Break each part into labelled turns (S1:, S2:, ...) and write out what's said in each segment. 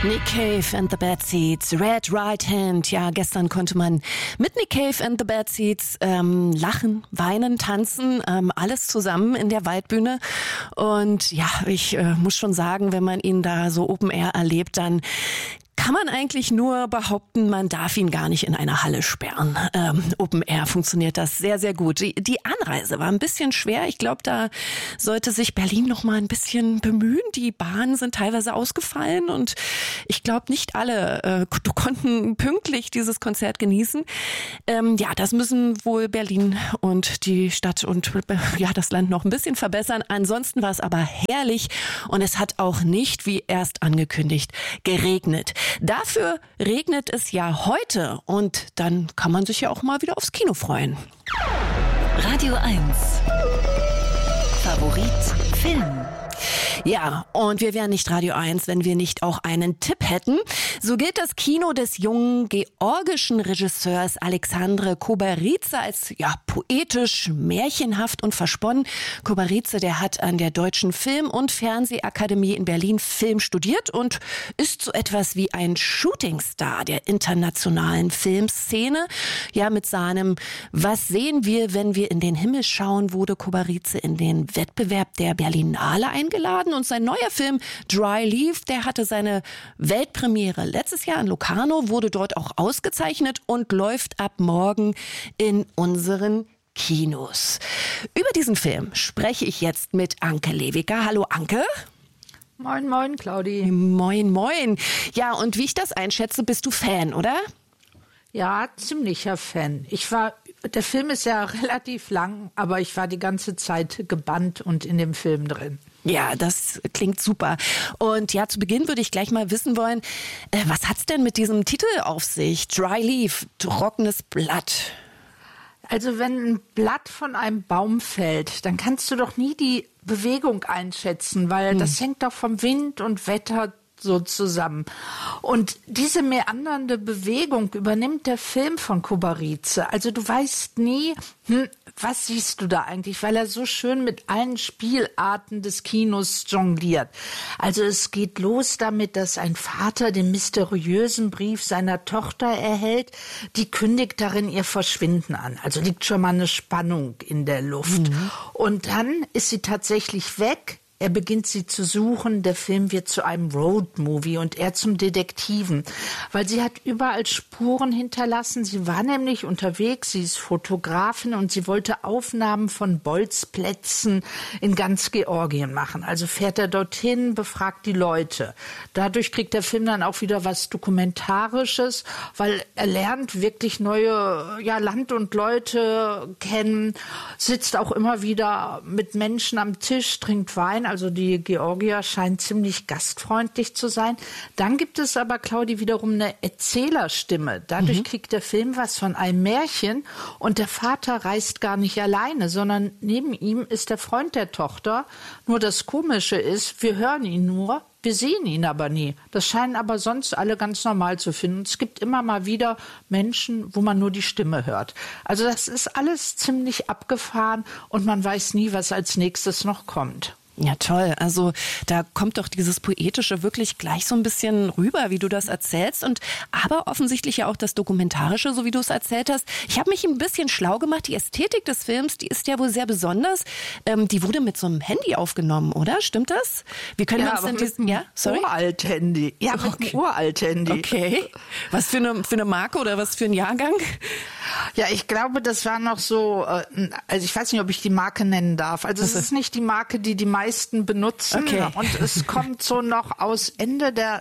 S1: Nick Cave and the Bad Seeds, Red Right Hand. Ja, gestern konnte man mit Nick Cave and the Bad Seeds lachen, weinen, tanzen, alles zusammen in der Waldbühne. Und ja, ich muss schon sagen, wenn man ihn da so Open Air erlebt, dann kann man eigentlich nur behaupten, man darf ihn gar nicht in eine Halle sperren. Open Air funktioniert das sehr, sehr gut. Die Anreise war ein bisschen schwer. Ich glaube, da sollte sich Berlin noch mal ein bisschen bemühen. Die Bahnen sind teilweise ausgefallen und ich glaube, nicht alle konnten pünktlich dieses Konzert genießen. Ja, das müssen wohl Berlin und die Stadt und ja, das Land noch ein bisschen verbessern. Ansonsten war es aber herrlich und es hat auch nicht, wie erst angekündigt, geregnet. Dafür regnet es ja heute und dann kann man sich ja auch mal wieder aufs Kino freuen.
S2: Radio 1. Favorit Film.
S1: Ja, und wir wären nicht Radio 1, wenn wir nicht auch einen Tipp hätten. So gilt das Kino des jungen georgischen Regisseurs Alexandre Kobaridze als poetisch, märchenhaft und versponnen. Kobaridze, der hat an der Deutschen Film- und Fernsehakademie in Berlin Film studiert und ist so etwas wie ein Shootingstar der internationalen Filmszene. Ja, mit seinem Was sehen wir, wenn wir in den Himmel schauen, wurde Kobaridze in den Wettbewerb der Berlinale eingeladen. Und sein neuer Film Dry Leaf, der hatte seine Weltpremiere letztes Jahr in Locarno, wurde dort auch ausgezeichnet und läuft ab morgen in unseren Kinos. Über diesen Film spreche ich jetzt mit Anke Lewiker. Hallo Anke.
S3: Moin, moin, Claudi.
S1: Moin, moin. Ja, und wie ich das einschätze, bist du Fan, oder?
S3: Ja, ziemlicher Fan. Der Film ist ja relativ lang, aber ich war die ganze Zeit gebannt und in dem Film drin.
S1: Ja, das klingt super. Und ja, zu Beginn würde ich gleich mal wissen wollen, was hat's denn mit diesem Titel auf sich? Dry Leaf, trockenes Blatt.
S3: Also wenn ein Blatt von einem Baum fällt, dann kannst du doch nie die Bewegung einschätzen, weil das hängt doch vom Wind und Wetter so zusammen. Und diese meandernde Bewegung übernimmt der Film von Kobaridze. Also du weißt nie, was siehst du da eigentlich, weil er so schön mit allen Spielarten des Kinos jongliert. Also es geht los damit, dass ein Vater den mysteriösen Brief seiner Tochter erhält, die kündigt darin ihr Verschwinden an. Also liegt schon mal eine Spannung in der Luft. Und dann ist sie tatsächlich weg. Er beginnt sie zu suchen, der Film wird zu einem Roadmovie und er zum Detektiven, weil sie hat überall Spuren hinterlassen. Sie war nämlich unterwegs, sie ist Fotografin und sie wollte Aufnahmen von Bolzplätzen in ganz Georgien machen. Also fährt er dorthin, befragt die Leute. Dadurch kriegt der Film dann auch wieder was Dokumentarisches, weil er lernt wirklich neue Land und Leute kennen, sitzt auch immer wieder mit Menschen am Tisch, trinkt Wein. Also die Georgier scheinen ziemlich gastfreundlich zu sein. Dann gibt es aber, Claudi, wiederum eine Erzählerstimme. Dadurch kriegt der Film was von einem Märchen und der Vater reist gar nicht alleine, sondern neben ihm ist der Freund der Tochter. Nur das Komische ist, wir hören ihn nur, wir sehen ihn aber nie. Das scheinen aber sonst alle ganz normal zu finden. Es gibt immer mal wieder Menschen, wo man nur die Stimme hört. Also das ist alles ziemlich abgefahren und man weiß nie, was als nächstes noch kommt.
S1: Ja, toll. Also da kommt doch dieses Poetische wirklich gleich so ein bisschen rüber, wie du das erzählst. Und aber offensichtlich ja auch das Dokumentarische, so wie du es erzählt hast. Ich habe mich ein bisschen schlau gemacht. Die Ästhetik des Films, die ist ja wohl sehr besonders. Die wurde mit so einem Handy aufgenommen, oder? Stimmt das? Wie können wir uns denn diesen... Ja, sorry?
S3: Uralt-Handy. Ja, mit einem Uralt-Handy.
S1: Okay. Was für eine Marke oder was für ein Jahrgang?
S3: Ja, ich glaube, das war noch so, also ich weiß nicht, ob ich die Marke nennen darf. Also es ist nicht die Marke, die meisten benutzen.
S1: Okay.
S3: Und es kommt so noch aus Ende der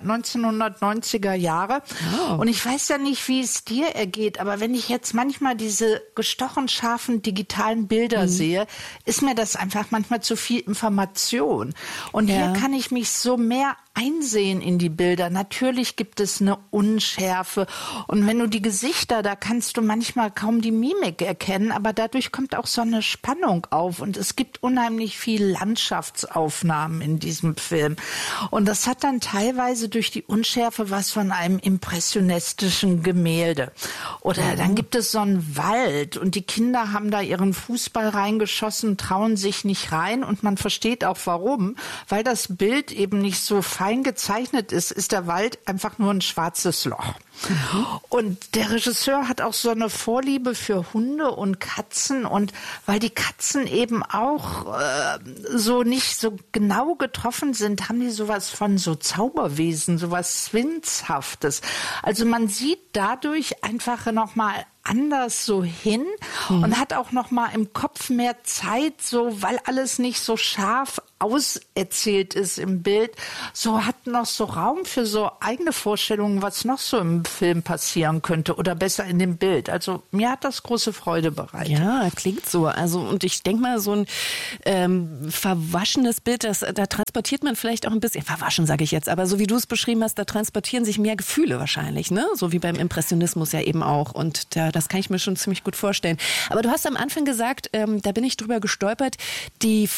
S3: 1990er Jahre.
S1: Oh.
S3: Und ich weiß ja nicht, wie es dir ergeht, aber wenn ich jetzt manchmal diese gestochen scharfen digitalen Bilder sehe, ist mir das einfach manchmal zu viel Information. Und hier kann ich mich so mehr einsehen in die Bilder. Natürlich gibt es eine Unschärfe und wenn du die Gesichter, da kannst du manchmal kaum die Mimik erkennen, aber dadurch kommt auch so eine Spannung auf und es gibt unheimlich viel Landschaft Landschaftsaufnahmen in diesem Film. Und das hat dann teilweise durch die Unschärfe was von einem impressionistischen Gemälde. Oder dann gibt es so einen Wald und die Kinder haben da ihren Fußball reingeschossen, trauen sich nicht rein und man versteht auch warum, weil das Bild eben nicht so fein gezeichnet ist der Wald einfach nur ein schwarzes Loch. Und der Regisseur hat auch so eine Vorliebe für Hunde und Katzen und weil die Katzen eben auch so nicht so genau getroffen sind, haben die sowas von so Zauberwesen, sowas Zwinshaftes. Also man sieht dadurch einfach nochmal anders so hin und hat auch noch mal im Kopf mehr Zeit, so weil alles nicht so scharf auserzählt ist im Bild, so hat noch so Raum für so eigene Vorstellungen, was noch so im Film passieren könnte oder besser in dem Bild. Also mir hat das große Freude bereitet.
S1: Ja, klingt so. Also und ich denke mal, so ein verwaschenes Bild, da transportiert man vielleicht auch ein bisschen, verwaschen sage ich jetzt, aber so wie du es beschrieben hast, da transportieren sich mehr Gefühle wahrscheinlich, ne? So wie beim Impressionismus ja eben auch und das kann ich mir schon ziemlich gut vorstellen. Aber du hast am Anfang gesagt, da bin ich drüber gestolpert, die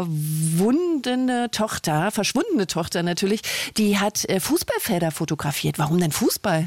S1: verschwundene Tochter natürlich, die hat Fußballfelder fotografiert. Warum denn Fußball?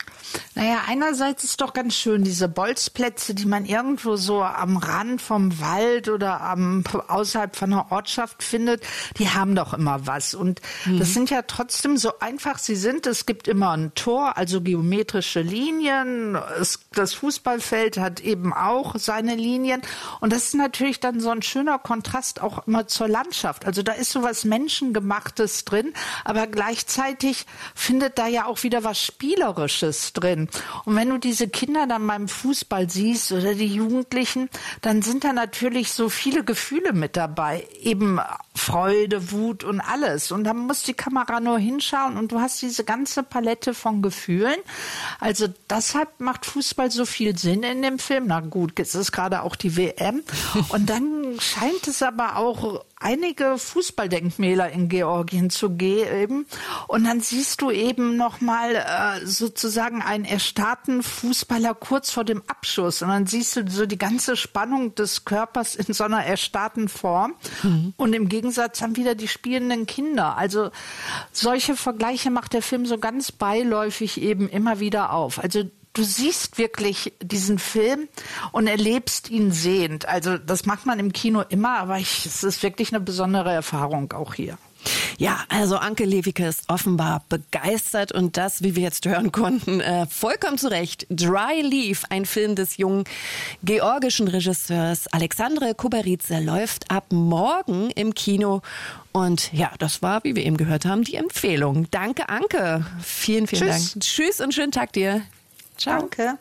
S3: Naja, einerseits ist doch ganz schön, diese Bolzplätze, die man irgendwo so am Rand vom Wald oder außerhalb von einer Ortschaft findet, die haben doch immer was. Und das sind ja trotzdem so einfach sie sind. Es gibt immer ein Tor, also geometrische Linien. Das Fußballfeld hat eben auch seine Linien. Und das ist natürlich dann so ein schöner Kontrast auch immer zur Landschaft. Also da ist so was Menschengemachtes drin, aber gleichzeitig findet da ja auch wieder was Spielerisches drin. Und wenn du diese Kinder dann beim Fußball siehst oder die Jugendlichen, dann sind da natürlich so viele Gefühle mit dabei. Eben Freude, Wut und alles. Und dann muss die Kamera nur hinschauen und du hast diese ganze Palette von Gefühlen. Also deshalb macht Fußball so viel Sinn in dem Film. Na gut, jetzt ist gerade auch die WM. Und dann scheint es aber auch einige Fußballdenkmäler in Georgien zu geben. Und dann siehst du eben nochmal sozusagen einen erstarrten Fußballer kurz vor dem Abschuss. Und dann siehst du so die ganze Spannung des Körpers in so einer erstarrten Form. Und im Gegensatz haben wieder die spielenden Kinder. Also solche Vergleiche macht der Film so ganz beiläufig eben immer wieder auf. Also du siehst wirklich diesen Film und erlebst ihn sehend. Also das macht man im Kino immer, aber es ist wirklich eine besondere Erfahrung auch hier.
S1: Ja, also Anke Lewicke ist offenbar begeistert und das, wie wir jetzt hören konnten, vollkommen zu Recht. Dry Leaf, ein Film des jungen georgischen Regisseurs Alexandre Koberidze, läuft ab morgen im Kino. Und ja, das war, wie wir eben gehört haben, die Empfehlung. Danke, Anke. Vielen, vielen Dank. Tschüss und schönen Tag dir. Ciao.
S3: Danke.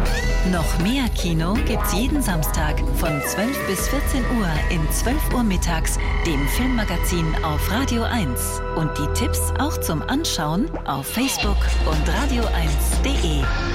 S2: Noch mehr Kino gibt's jeden Samstag von 12 bis 14 Uhr in 12 Uhr mittags, dem Filmmagazin auf Radio 1. Und die Tipps auch zum Anschauen auf Facebook und radio1.de.